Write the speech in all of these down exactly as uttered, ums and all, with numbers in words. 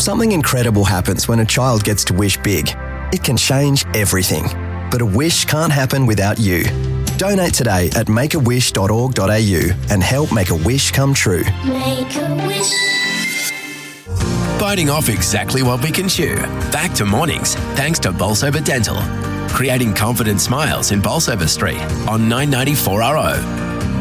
Something incredible happens when a child gets to wish big. It can change everything. But a wish can't happen without you. Donate today at make a wish dot org dot a u and help make a wish come true. Make a wish. Biting off exactly what we can chew. Back to mornings, thanks to Bolsover Dental. Creating confident smiles in Bolsover Street on nine ninety-four R O.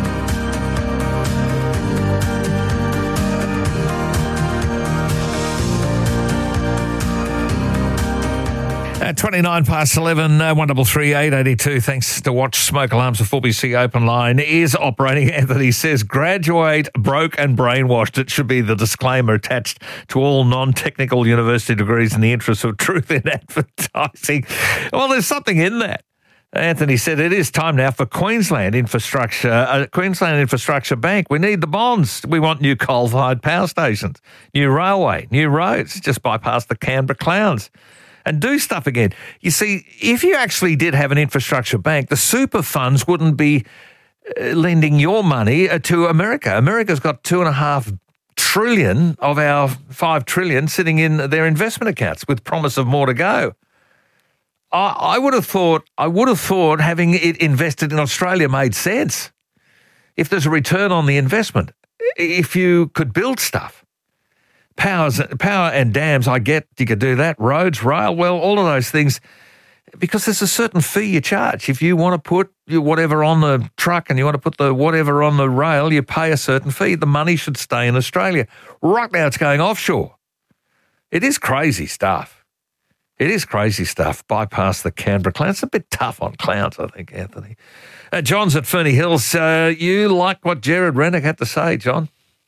At twenty-nine past eleven, uh, one double three eight eighty two. Thanks to Watch Smoke Alarms. The four B C open line is operating. Anthony says, graduate, broke and brainwashed. It should be the disclaimer attached to all non-technical university degrees in the interest of truth in advertising. Well, there's something in that. Anthony said it is time now for Queensland Infrastructure, uh, Queensland Infrastructure Bank. We need the bonds. We want new coal-fired power stations, new railway, new roads. Just bypass the Canberra clowns and do stuff again. You see, if you actually did have an infrastructure bank, the super funds wouldn't be uh, lending your money uh, to America. America's got two and a half trillion of our five trillion sitting in their investment accounts with promise of more to go. I, I would have thought, I would have thought having it invested in Australia made sense. If there's a return on the investment, if you could build stuff. Powers, power and dams, I get you could do that. Roads, rail, well, all of those things, because there's a certain fee you charge. If you want to put your whatever on the truck and you want to put the whatever on the rail, you pay a certain fee. The money should stay in Australia. Right now it's going offshore. It is crazy stuff. It is crazy stuff. Bypass the Canberra clowns. It's a bit tough on clowns, I think, Anthony. Uh, John's at Ferny Hills. Uh, you like what Gerard Rennick had to say, John?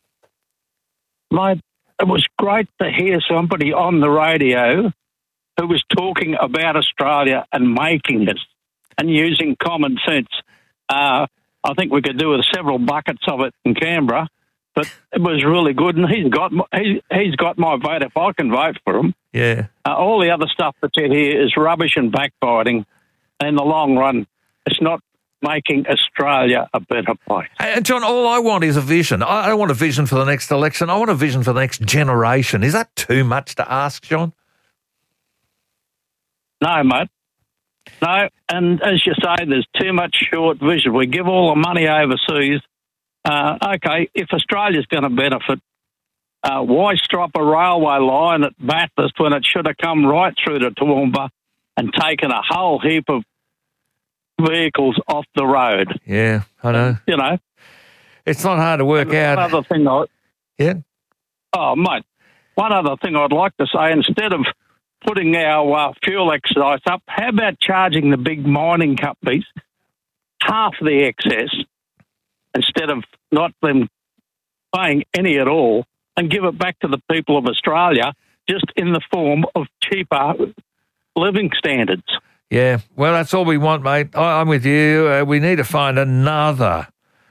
Mate, it was great to hear somebody on the radio who was talking about Australia and making it and using common sense. Uh, I think we could do with several buckets of it in Canberra, but it was really good, and he's got my, he, he's got my vote if I can vote for him. Yeah. Uh, all the other stuff that's in here is rubbish and backbiting. In the long run, it's not making Australia a better place. Hey, John, all I want is a vision. I don't want a vision for the next election. I want a vision for the next generation. Is that too much to ask, John? No, mate. No, and as you say, there's too much short vision. We give all the money overseas. Uh, okay, if Australia's going to benefit, uh, why strop a railway line at Bathurst when it should have come right through to Toowoomba and taken a whole heap of vehicles off the road? Yeah, I know. You know. It's not hard to work out. One other thing I... Yeah? Oh, mate, one other thing I'd like to say, instead of putting our uh, fuel excise up, how about charging the big mining companies half the excess instead of not them paying any at all, and give it back to the people of Australia just in the form of cheaper living standards? Yeah, well, that's all we want, mate. I, I'm with you. Uh, we need to find another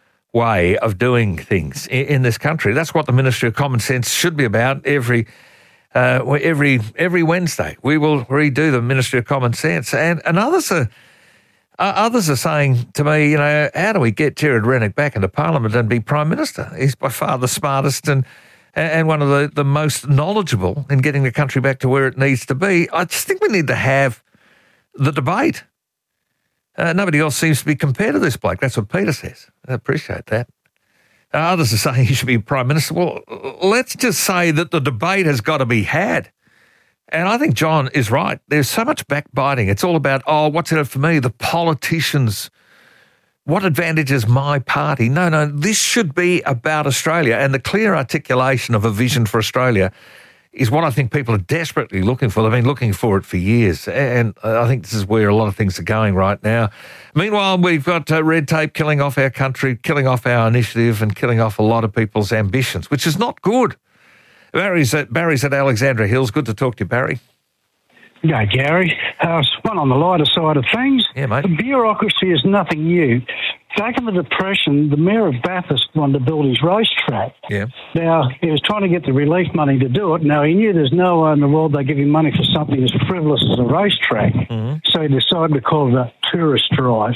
way of doing things in, in this country. That's what the Ministry of Common Sense should be about every uh, every every Wednesday. We will redo the Ministry of Common Sense. And, and others are uh, others are saying to me, you know, how do we get Gerard Rennick back into Parliament and be Prime Minister? He's by far the smartest and and one of the, the most knowledgeable in getting the country back to where it needs to be. I just think we need to have the debate. Uh, nobody else seems to be compared to this bloke. That's what Peter says. I appreciate that. Uh, others are saying he should be Prime Minister. Well, let's just say that the debate has got to be had. And I think John is right. There's so much backbiting. It's all about, oh, what's in it for me? The politicians. What advantages my party? No, no, this should be about Australia. And the clear articulation of a vision for Australia is what I think people are desperately looking for. They've been looking for it for years. And I think this is where a lot of things are going right now. Meanwhile, we've got uh, red tape killing off our country, killing off our initiative and killing off a lot of people's ambitions, which is not good. Barry's at, Barry's at Alexandra Hills. Good to talk to you, Barry. Yeah, Gary. Uh, one on the lighter side of things. Yeah, mate. The bureaucracy is nothing new. Back in the Depression, the Mayor of Bathurst wanted to build his racetrack. Yeah. Now, he was trying to get the relief money to do it. Now, he knew there's no way in the world they give him money for something as frivolous as a racetrack. Mm-hmm. So he decided to call it a tourist drive.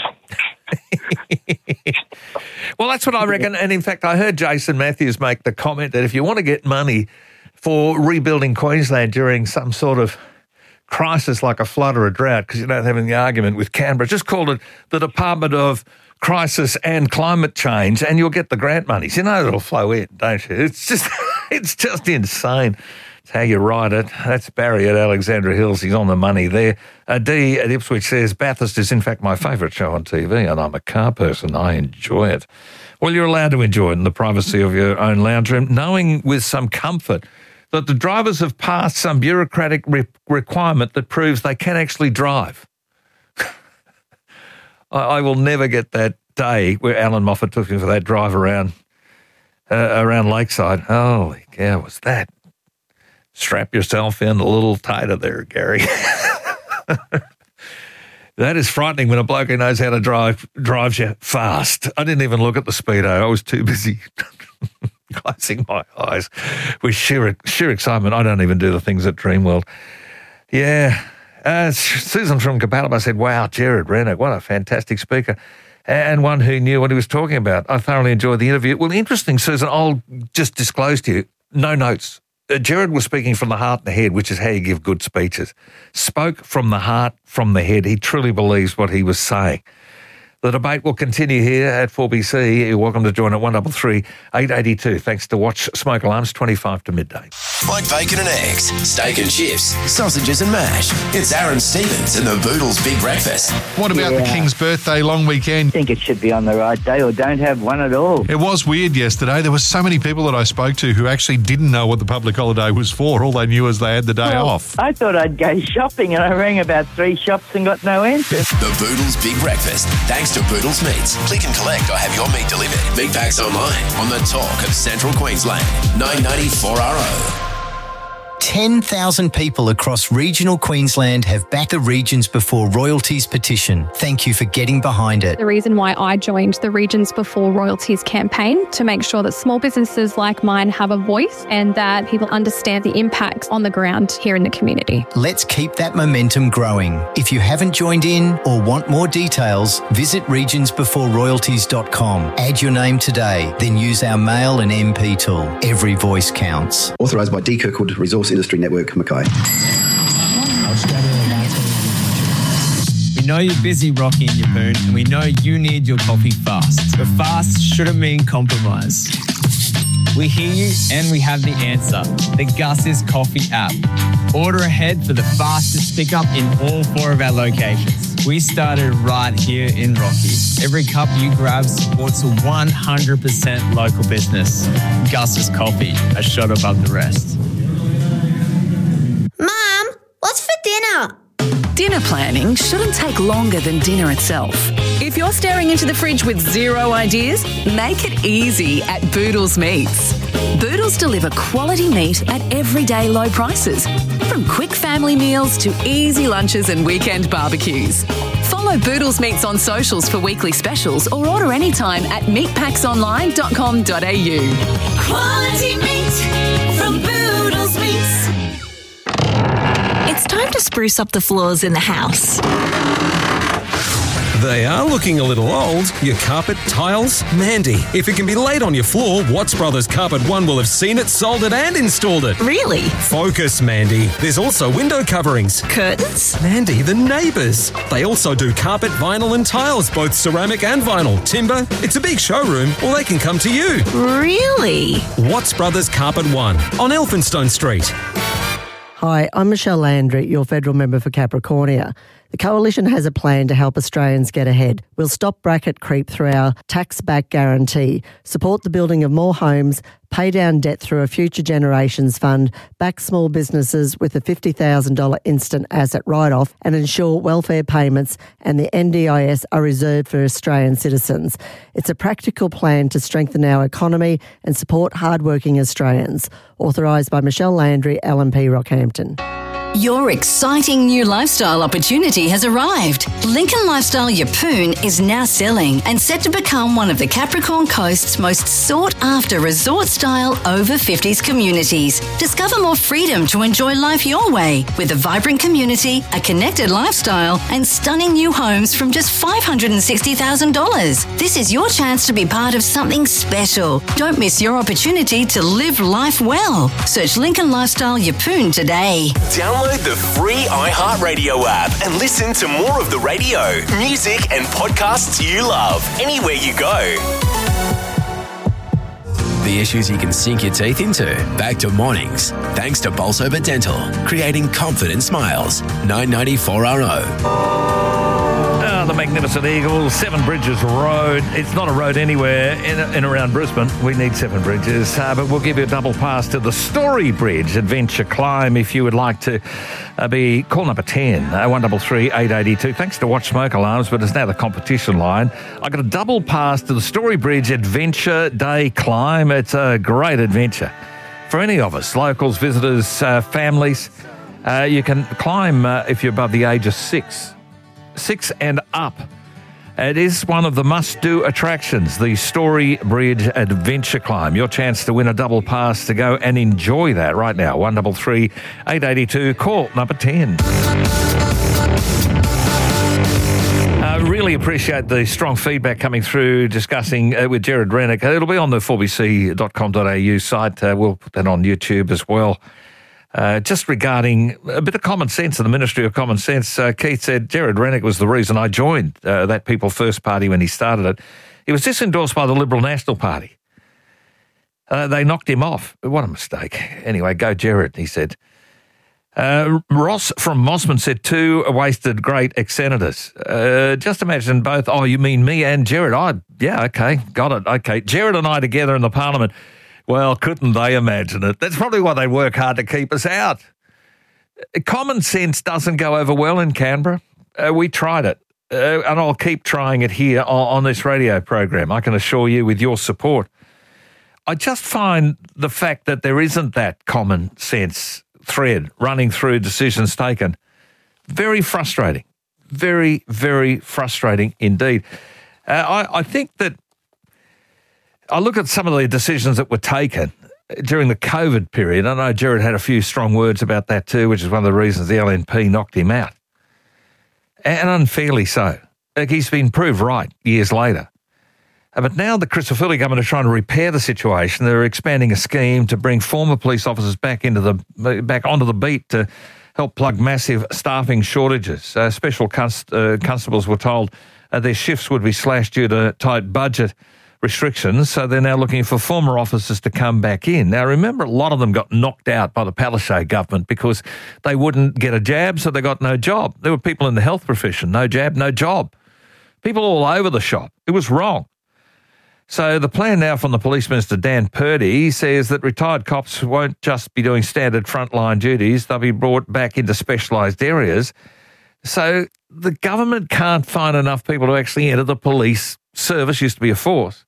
Well, that's what I reckon. And in fact, I heard Jason Matthews make the comment that if you want to get money for rebuilding Queensland during some sort of crisis like a flood or a drought, because you don't have any argument with Canberra. Just call it the Department of Crisis and Climate Change, and you'll get the grant monies. You know it'll flow in, don't you? It's just, it's just insane. It's how you write it. That's Barry at Alexandra Hills. He's on the money there. Uh, Dee at Ipswich says, Bathurst is in fact my favourite show on T V, and I'm a car person. I enjoy it. Well, you're allowed to enjoy it in the privacy of your own lounge room, knowing with some comfort that the drivers have passed some bureaucratic re- requirement that proves they can actually drive. I, I will never get that day where Alan Moffat took me for that drive around uh, around Lakeside. Holy cow, was that? Strap yourself in a little tighter there, Gary. That is frightening when a bloke who knows how to drive drives you fast. I didn't even look at the speedo. I was too busy closing my eyes with sheer, sheer excitement. I don't even do the things at Dreamworld. Yeah. Uh, Susan from Capalaba said, wow, Gerard Rennick, what a fantastic speaker. And one who knew what he was talking about. I thoroughly enjoyed the interview. Well, interesting, Susan, I'll just disclose to you, no notes. Uh, Gerard was speaking from the heart and the head, which is how you give good speeches. Spoke from the heart, from the head. He truly believes what he was saying. The debate will continue here at four B C. You're welcome to join at one three three, eight eight two. Thanks to Watch Smoke Alarms, twenty-five to midday. Like bacon and eggs, steak and chips, sausages and mash. It's Aaron Stevens and the Boodles Big Breakfast. What about Yeah. the King's birthday long weekend? I think it should be on the right day or don't have one at all. It was weird yesterday. There were so many people that I spoke to who actually didn't know what the public holiday was for. All they knew was they had the day Well, off. I thought I'd go shopping and I rang about three shops and got no answer. The Boodles Big Breakfast. Thanks to Boodles Meats. Click and collect or have your meat delivered. Meat packs online on the talk of Central Queensland. nine ninety-four R O. ten thousand people across regional Queensland have backed the Regions Before Royalties petition. Thank you for getting behind it. The reason why I joined the Regions Before Royalties campaign, to make sure that small businesses like mine have a voice and that people understand the impacts on the ground here in the community. Let's keep that momentum growing. If you haven't joined in or want more details, visit regions before royalties dot com. Add your name today, then use our mail and M P tool. Every voice counts. Authorised by D. Kirkwood Resource Industry Network, Mackay. We know you're busy, Rocky and Yapoon, and we know you need your coffee fast. But fast shouldn't mean compromise. We hear you and we have the answer. The Gus's Coffee app. Order ahead for the fastest pickup in all four of our locations. We started right here in Rocky. Every cup you grab supports a one hundred percent local business. Gus's Coffee, a shot above the rest. Mum, what's for dinner? Dinner planning shouldn't take longer than dinner itself. If you're staring into the fridge with zero ideas, make it easy at Boodles Meats. Boodles deliver quality meat at everyday low prices, from quick family meals to easy lunches and weekend barbecues. Follow Boodles Meats on socials for weekly specials or order anytime at meat packs online dot com dot a u. Quality meat from Boodles Meats. It's time to spruce up the floors in the house. They are looking a little old. Your carpet, tiles, Mandy. If it can be laid on your floor, Watts Brothers Carpet One will have seen it, sold it and installed it. Really? Focus, Mandy. There's also window coverings. Curtains? Mandy, the neighbours. They also do carpet, vinyl and tiles, both ceramic and vinyl. Timber. It's a big showroom, or they can come to you. Really? Watts Brothers Carpet One on Elphinstone Street. Hi, I'm Michelle Landry, your federal member for Capricornia. The Coalition has a plan to help Australians get ahead. We'll stop bracket creep through our tax-back guarantee, support the building of more homes, pay down debt through a Future Generations Fund, back small businesses with a fifty thousand dollars instant asset write-off, and ensure welfare payments and the N D I S are reserved for Australian citizens. It's a practical plan to strengthen our economy and support hardworking Australians. Authorised by Michelle Landry, L M P Rockhampton. Your exciting new lifestyle opportunity has arrived. Lincoln Lifestyle Yeppoon is now selling and set to become one of the Capricorn Coast's most sought-after resort-style over fifties communities. Discover more freedom to enjoy life your way with a vibrant community, a connected lifestyle, and stunning new homes from just five hundred sixty thousand dollars. This is your chance to be part of something special. Don't miss your opportunity to live life well. Search Lincoln Lifestyle Yeppoon today. Download the free iHeartRadio app and listen to more of the radio, music, and podcasts you love anywhere you go. The issues you can sink your teeth into. Back to mornings. Thanks to Bolsover Dental, creating confident smiles. nine ninety-four R O. Ah, the Magnificent Eagle, Seven Bridges Road. It's not a road anywhere in, in around Brisbane. We need seven bridges, uh, but we'll give you a double pass to the Story Bridge Adventure Climb if you would like to uh, be call number ten, uh, one three three, eight eight two. Thanks to Watch Smoke Alarms, but it's now the competition line. I got a double pass to the Story Bridge Adventure Day Climb. It's a great adventure for any of us, locals, visitors, uh, families. Uh, you can climb uh, if you're above the age of six. Six and up. It is one of the must-do attractions, the Story Bridge Adventure Climb. Your chance to win a double pass to go and enjoy that right now. one three three, eight eight two, call number ten. I really appreciate the strong feedback coming through discussing uh, with Gerard Rennick. It'll be on the four b c dot com dot a u site. Uh, we'll put that on YouTube as well. Uh, just regarding a bit of common sense in the Ministry of Common Sense, uh, Keith said Gerard Rennick was the reason I joined uh, that People First Party when he started it. He was disendorsed by the Liberal National Party. Uh, they knocked him off. What a mistake. Anyway, go Gerard, he said. Uh, Ross from Mosman said two wasted great ex-senators. Uh, just imagine both, oh, you mean me and Gerard? Oh, yeah, okay, got it, okay. Gerard and I together in the Parliament. Well, couldn't they imagine it? That's probably why they work hard to keep us out. Common sense doesn't go over well in Canberra. Uh, we tried it, uh, and I'll keep trying it here on, on this radio program, I can assure you, with your support. I just find the fact that there isn't that common sense thread running through decisions taken very frustrating. Very, very frustrating indeed. Uh, I, I think that I look at some of the decisions that were taken during the COVID period. I know Gerard had a few strong words about that too, which is one of the reasons the L N P knocked him out. And unfairly so. Like, he's been proved right years later. But now the Christofilis government are trying to repair the situation. They're expanding a scheme to bring former police officers back into the back onto the beat to help plug massive staffing shortages. Uh, special const, uh, constables were told uh, their shifts would be slashed due to tight budget restrictions, so they're now looking for former officers to come back in. Now, remember, a lot of them got knocked out by the Palaszczuk government because they wouldn't get a jab, so they got no job. There were people in the health profession, no jab, no job. People all over the shop. It was wrong. So the plan now from the Police Minister, Dan Purdy, says that retired cops won't just be doing standard frontline duties, they'll be brought back into specialised areas. So the government can't find enough people to actually enter the police service, used to be a force.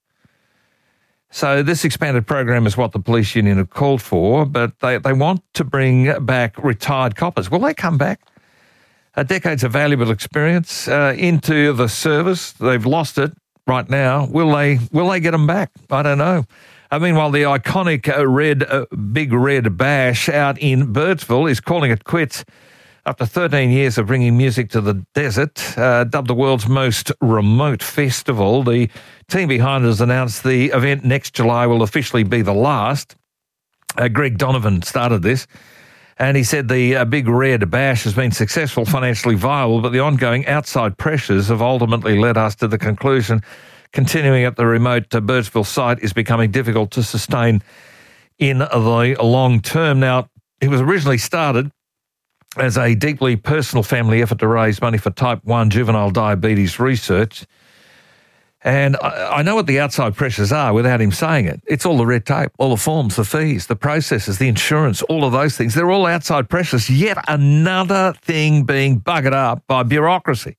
So this expanded program is what the police union have called for, but they, they want to bring back retired coppers. Will they come back? A decades of valuable experience uh, into the service. They've lost it right now. Will they Will they get them back? I don't know. Uh, meanwhile, the iconic uh, red, uh, Big Red Bash out in Birdsville is calling it quits. After thirteen years of bringing music to the desert, uh, dubbed the world's most remote festival, the team behind it has announced the event next July will officially be the last. Uh, Greg Donovan started this, and he said the uh, Big Red Bash has been successful, financially viable, but the ongoing outside pressures have ultimately led us to the conclusion continuing at the remote uh, Birdsville site is becoming difficult to sustain in the long term. Now, it was originally started as a deeply personal family effort to raise money for type one juvenile diabetes research. And I, I know what the outside pressures are without him saying it. It's all the red tape, all the forms, the fees, the processes, the insurance, all of those things. They're all outside pressures. Yet another thing being buggered up by bureaucracy.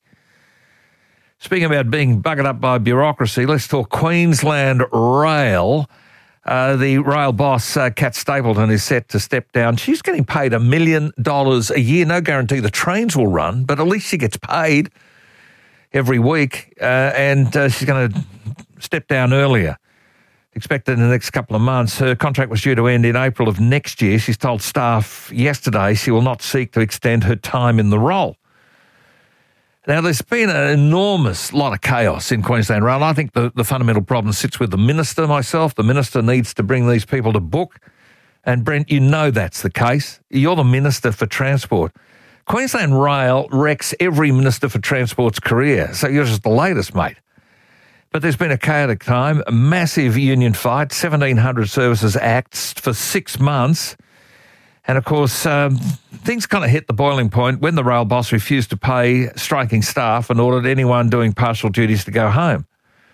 Speaking about being buggered up by bureaucracy, let's talk Queensland Rail. Uh, the rail boss, uh, Kat Stapleton, is set to step down. She's getting paid a million dollars a year. No guarantee the trains will run, but at least she gets paid every week, uh, and uh, she's going to step down earlier. Expected in the next couple of months. Her contract was due to end in April of next year. She's told staff yesterday she will not seek to extend her time in the role. Now, there's been an enormous lot of chaos in Queensland Rail. I think the, the fundamental problem sits with the minister, myself. The minister needs to bring these people to book. And, Brent, you know that's the case. You're the Minister for Transport. Queensland Rail wrecks every Minister for Transport's career, so you're just the latest, mate. But there's been a chaotic time, a massive union fight, seventeen hundred services axed for six months. And, of course, um, things kind of hit the boiling point when the rail boss refused to pay striking staff and ordered anyone doing partial duties to go home.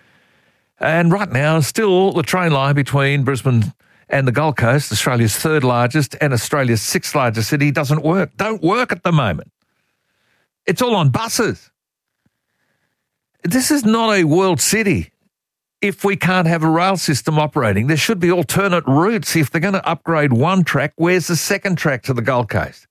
And right now, still the train line between Brisbane and the Gold Coast, Australia's third largest and Australia's sixth largest city, doesn't work. Don't work at the moment. It's all on buses. This is not a world city. If we can't have a rail system operating, there should be alternate routes. If they're going to upgrade one track, where's the second track to the Gold Coast?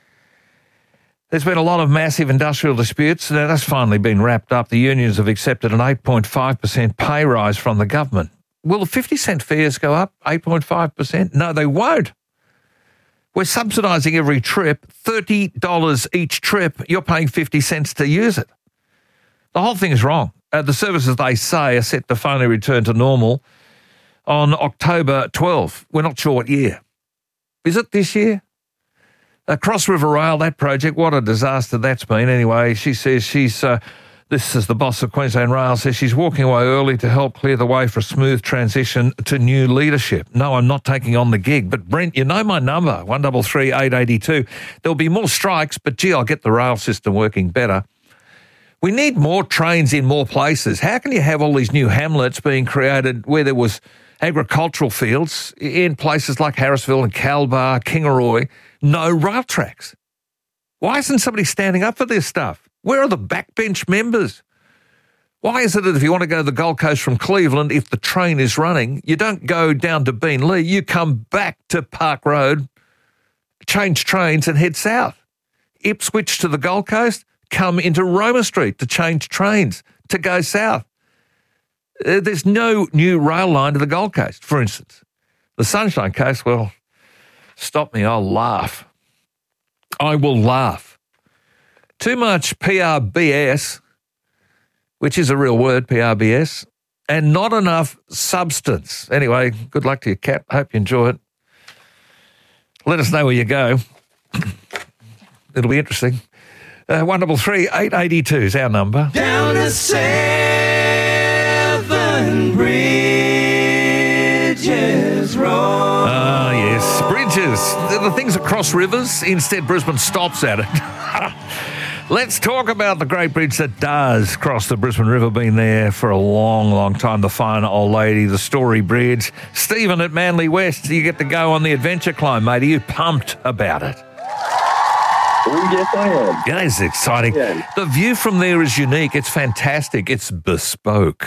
There's been a lot of massive industrial disputes. Now, that's finally been wrapped up. The unions have accepted an eight point five percent pay rise from the government. Will the fifty cent fares go up eight point five percent? No, they won't. We're subsidising every trip, thirty dollars each trip. You're paying fifty cents to use it. The whole thing is wrong. Uh, the services, they say, are set to finally return to normal on October twelfth. We're not sure what year. Is it this year? Uh, Cross River Rail, that project, what a disaster that's been. Anyway, she says she's, uh, this is the boss of Queensland Rail, says she's walking away early to help clear the way for a smooth transition to new leadership. No, I'm not taking on the gig. But, Brent, you know my number, one three three, eight eight two. There'll be more strikes, but, gee, I'll get the rail system working better. We need more trains in more places. How can you have all these new hamlets being created where there was agricultural fields in places like Harrisville and Calbar, Kingaroy, no rail tracks? Why isn't somebody standing up for this stuff? Where are the backbench members? Why is it that if you want to go to the Gold Coast from Cleveland, if the train is running, you don't go down to Beenleigh, you come back to Park Road, change trains and head south? Ipswich to the Gold Coast, come into Roma Street to change trains to go south. Uh, there's no new rail line to the Gold Coast, for instance. The Sunshine Coast, well, stop me, I'll laugh. I will laugh. Too much P R B S, which is a real word, P R B S, and not enough substance. Anyway, good luck to you, Kat. Hope you enjoy it. Let us know where you go. It'll be interesting. Uh, one three three, eight eight two is our number. Down to Seven Bridges Road. Ah, yes. Bridges. They're the things that cross rivers. Instead, Brisbane stops at it. Let's talk about the great bridge that does cross the Brisbane River. Been there for a long, long time. The fine old lady, the Story Bridge. Stephen at Manly West, you get to go on the adventure climb, mate. Are you pumped about it? Oh, yes, I am. Yeah, it's exciting. Yeah. The view from there is unique. It's fantastic. It's bespoke.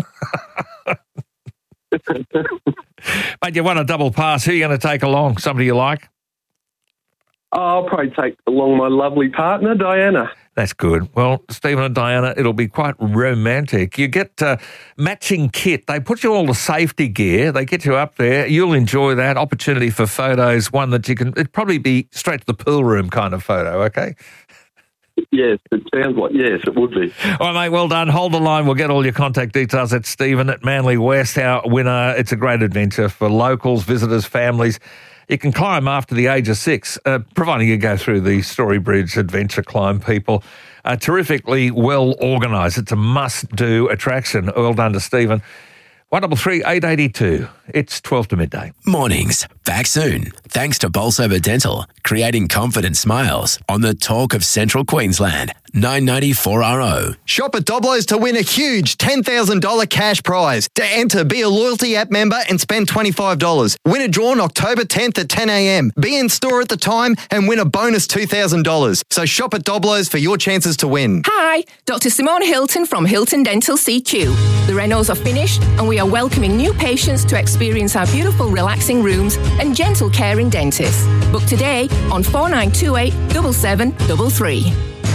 But you want a double pass. Who are you going to take along? Somebody you like? I'll probably take along my lovely partner, Diana. That's good. Well, Stephen and Diana, it'll be quite romantic. You get uh, matching kit. They put you all the safety gear. They get you up there. You'll enjoy that. Opportunity for photos, one that you can, it'd probably be straight to the pool room kind of photo, okay? Yes, it sounds like, yes, it would be. All right, mate, well done. Hold the line. We'll get all your contact details at Stephen at Manly West, our winner. It's a great adventure for locals, visitors, families. You can climb after the age of six, uh, providing you go through the Story Bridge adventure climb, people. Uh, terrifically well organised. It's a must-do attraction. Well done to Stephen. one three three, eight eight two. It's twelve to midday. Mornings. Back soon. Thanks to Bolsover Dental, creating confident smiles on the talk of Central Queensland. nine ninety-four R O. Shop at Doblo's to win a huge ten thousand dollars cash prize. To enter, be a loyalty app member and spend twenty-five dollars. Win a draw on October tenth at ten a.m. Be in store at the time and win a bonus two thousand dollars. So shop at Doblo's for your chances to win. Hi, Doctor Simone Hilton from Hilton Dental C Q. The renos are finished and we are welcoming new patients to experience experience our beautiful relaxing rooms and gentle caring dentists. Book today on four nine two eight, seven seven three three.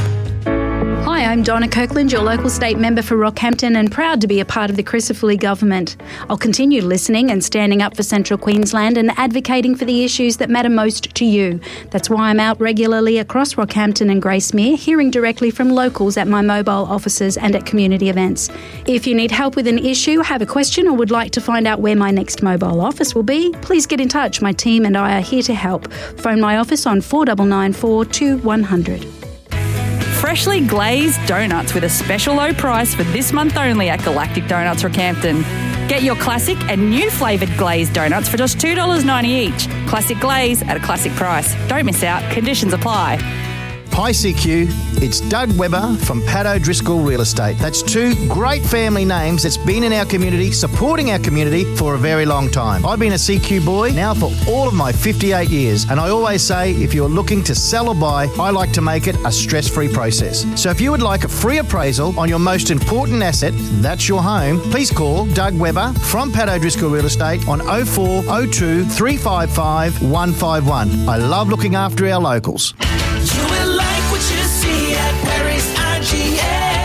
Hi, I'm Donna Kirkland, your local state member for Rockhampton, and proud to be a part of the Crisafulli government. I'll continue listening and standing up for Central Queensland and advocating for the issues that matter most to you. That's why I'm out regularly across Rockhampton and Gracemere, hearing directly from locals at my mobile offices and at community events. If you need help with an issue, have a question, or would like to find out where my next mobile office will be, please get in touch. My team and I are here to help. Phone my office on four nine nine four, two one zero zero. Freshly glazed donuts with a special low price for this month only at Galactic Donuts Rockhampton. Get your classic and new flavoured glazed donuts for just two dollars ninety each. Classic glaze at a classic price. Don't miss out. Conditions apply. Hi C Q, it's Doug Webber from Pat O'Driscoll Real Estate. That's two great family names that's been in our community, supporting our community for a very long time. I've been a C Q boy now for all of my fifty-eight years, and I always say if you're looking to sell or buy, I like to make it a stress-free process. So if you would like a free appraisal on your most important asset, that's your home, please call Doug Webber from Pat O'Driscoll Real Estate on oh four oh two, three five five, one five one. I love looking after our locals. You will like what you see at Perry's I G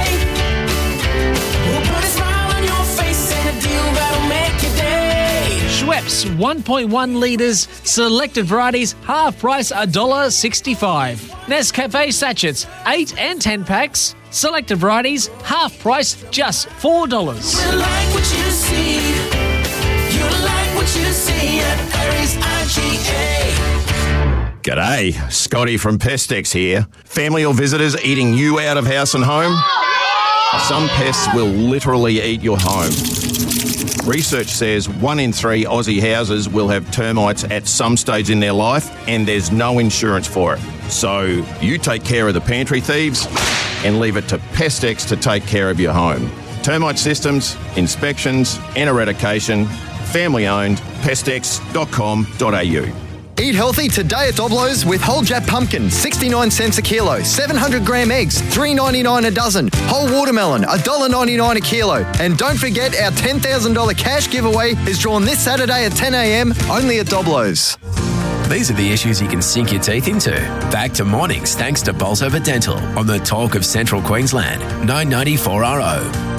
A. We'll put a smile on your face and a deal that'll make your day. Schweppes one point one litres, selected varieties, half price one dollar sixty-five. Nescafe sachets, eight and ten packs, selected varieties, half price, just four dollars. You will like what you see. You will like what you see at Perry's I G A. G'day, Scotty from Pestex here. Family or visitors eating you out of house and home? Some pests will literally eat your home. Research says one in three Aussie houses will have termites at some stage in their life, and there's no insurance for it. So you take care of the pantry thieves and leave it to Pestex to take care of your home. Termite systems, inspections and eradication, family owned, pestex dot com dot a u. Eat healthy today at Doblo's with whole Jap pumpkin, sixty-nine cents a kilo. seven hundred gram eggs, three ninety-nine a dozen. Whole watermelon, one dollar ninety-nine a kilo. And don't forget our ten thousand dollars cash giveaway is drawn this Saturday at ten a m only at Doblo's. These are the issues you can sink your teeth into. Back to mornings thanks to Bolsover Dental on the Talk of Central Queensland, nine ninety-four R O.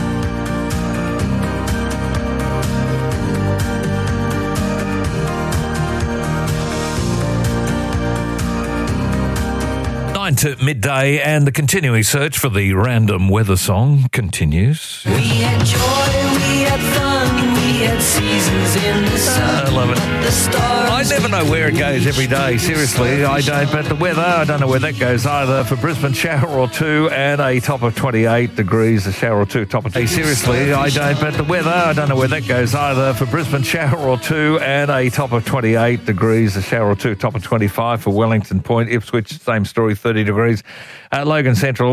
To midday, and the continuing search for the random weather song continues. We had joy, we had fun, we had seasons in the sun. I love it. The stars. I never know where it goes every day. Seriously, I don't. But the weather, I don't know where that goes either. For Brisbane, shower or two and a top of twenty-eight degrees. A shower or two, top of. Hey, seriously, I don't. But the weather, I don't know where that goes either. For Brisbane, shower or two and a top of twenty-eight degrees. A shower or two, top of twenty-five. For Wellington Point, Ipswich, same story, thirty degrees. Uh, Logan Central.